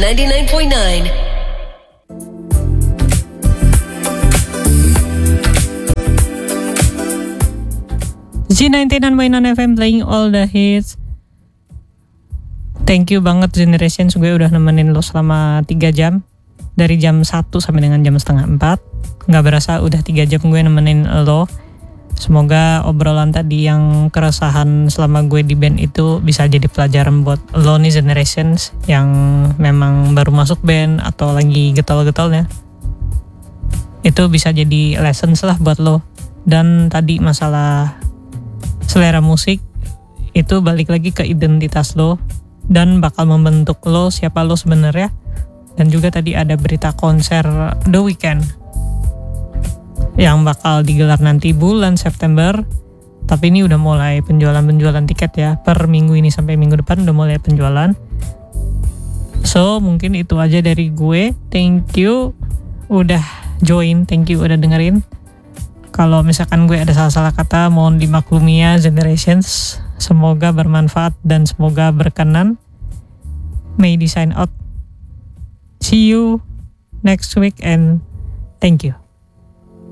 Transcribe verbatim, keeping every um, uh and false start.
ninety-nine point nine. Z ninety-nine point nine F M playing all the hits. Thank you banget Generations, gue udah nemenin lo selama tiga jam. Dari jam satu sampai dengan jam setengah empat. Gak berasa udah tiga jam gue nemenin lo. Semoga obrolan tadi yang keresahan selama gue di band itu bisa jadi pelajaran buat lo nih Generations yang memang baru masuk band atau lagi getol-getolnya. Itu bisa jadi lessons lah buat lo. Dan tadi masalah selera musik itu balik lagi ke identitas lo dan bakal membentuk lo siapa lo sebenarnya. Dan juga tadi ada berita konser The Weeknd yang bakal digelar nanti bulan September. Tapi ini udah mulai penjualan-penjualan tiket ya. Per minggu ini sampai minggu depan udah mulai penjualan. So mungkin itu aja dari gue. Thank you udah join, thank you udah dengerin. Kalau misalkan gue ada salah-salah kata mohon dimaklumi ya Generations. Semoga bermanfaat dan semoga berkenan. May di sign out. See you next week and thank you.